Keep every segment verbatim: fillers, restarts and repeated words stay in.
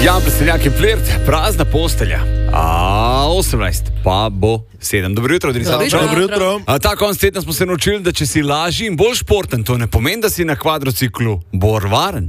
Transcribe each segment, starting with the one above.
Jan Plestenjak in Flirt, prazna postelja. A osemnajst, pa bo sedem. Dobro jutro, Denis Avčar. Dobro jutro. A ta konc tedna smo se naučili, da če si lažji in bolj športen, to ne pomeni, da si na kvadrociklu bolj varen.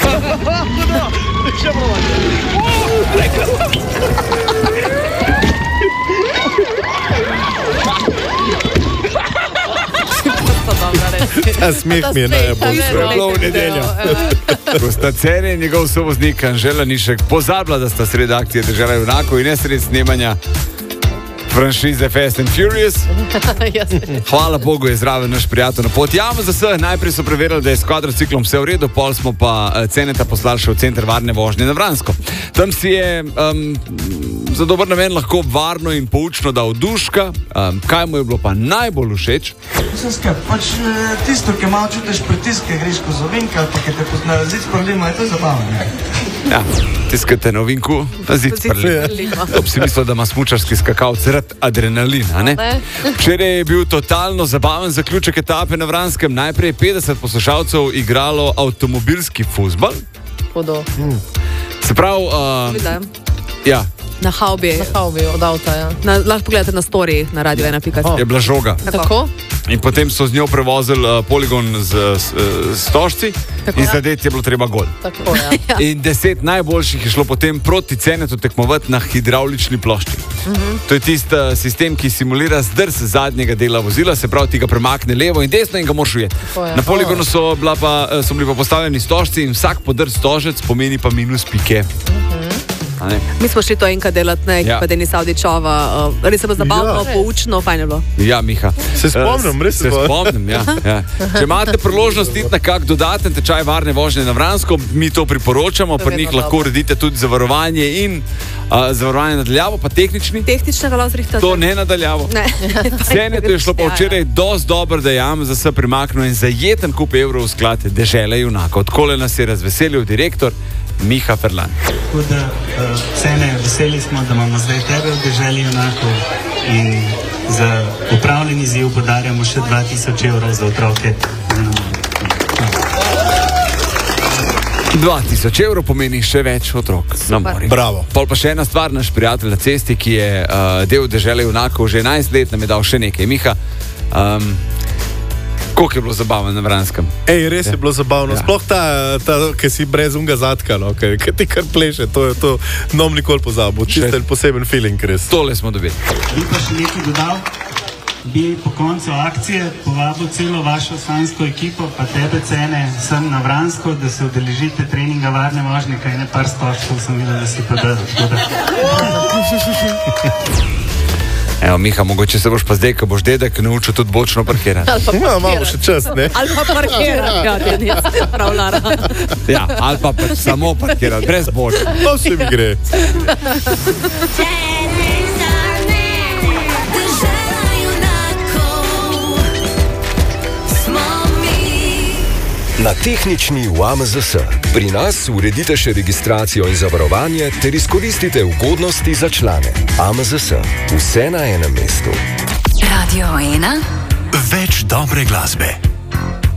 Ta smeh mi je najbolj Bilo v nedeljo. Ko sta Cene in njegov sovoznik Anžel Lanišek pozabila, da sta sredi akcije Dežela junakov in ne sredi snemanja franšize Fast and Furious. Hvala Bogu je zraven naš prijatelj na poti. Ja, za vse, najprej so preverili, da je s kvadrociklom vse v redu, pol smo pa Ceneta poslali še v center varne vožnje na Vransko. Tam si je um, za dober namen lahko varno in poučno dal duška. Um, kaj mu je bilo pa najbolj všeč? Vse pač tisto, ki malo čutiš pritisk, ki greš ko zovinka, pa ki te na zid sprlima, je to zabavno. Ja, tiskate na ovinku, na zid sprlima. To bi si mislil, da ima smučarski skakalc rad adrenalin, a ne? Včeraj je bil totalno zabaven zaključek etape na Vranskem. Najprej je petdeset poslušalcev igralo avtomobilski fuzbal. Hudo. Hmm. Se pravi... Uh, ja. Na haubi. Na haubi od avta, ja. Na, lahko pogledate na story na radio ena pika si. Je bila žoga. Tako. In potem so z njo prevozili uh, poligon z, z, z tožci in zadeti je bilo treba gol. Tako, ja. In deset najboljših je šlo potem proti Cenetu tekmovati na hidravlični plošči. Uh-huh. To je tisti uh, sistem, ki simulira zdrs zadnjega dela vozila, se pravi, ti ga premakne levo in desno in ga moraš ujeti. Na poligonu so, bila pa, so bili pa postavljeni stožci in vsak podrt stožec pomeni pa minus pike. Mi smo šli to enkrat delati, ne, ja. Pa Denis Avdičova, uh, res se bo zabavno, ja. Poučno, fajn je bilo. Ja, Miha. Se spomnim, res se spomnim, ja, ja. Če imate priložnost iti na kak dodaten tečaj varne vožnje na Vransko, mi to priporočamo, pri njih lahko uredite tudi zavarovanje in uh, zavarovanje nadaljavo, pa tehnični. Tehničnega lahko zrihtate. To ne nadaljavo. Ne. Cenetu je šlo pa včeraj dosti dobro, da jam za se primaknil in zajeten kup evrov v sklad Dežele junakov. Odkole nas je razveselil direktor Miha Ferlan. Tako da, uh, Cene, veseli smo, da imamo zdaj tebe v Deželi junakov in za upravljen izziv podarjamo še dva tisoč evrov za otroke. dva tisoč evrov pomeni še več otrok na morju. Bravo. Pol pa še ena stvar, naš prijatelj na cesti, ki je uh, del Dežele junakov že enajst let, nam je dal še nekaj. Miha, um, koliko je bilo zabavno na Vranskem? Ej, res ja. je bilo zabavno. Ja. Sploh ta, ta ki si brez unga zadka, no, ki ti kar pleše, to je to, nom nikoli pozabil. Čisto poseben feeling, res. Tole smo dobili. Bi pa še nekaj dodal, bi po koncu akcije povabil celo vašo sanjsko ekipo, pa tebe Cene, sem na Vransko, da se udeležite treninga varne vožnje, kaj ne par stoškov sem videl, da si podal. Evo, Miha, mogoče se boš pa zdaj, ko boš dedek, naučil tudi bočno parkirati. Ja, imamo še čas, ne? Ali pa parkirati, ja, Denis, pravlara. Ja, ali pa pač samo parkirati, brez boča. To se mi gre. Na tehnični U A M Z S. Pri nas uredite še registracijo in zavarovanje ter izkoristite ugodnosti za člane. A M Z S. Vse na enem mestu. Radio ena. Več dobre glasbe.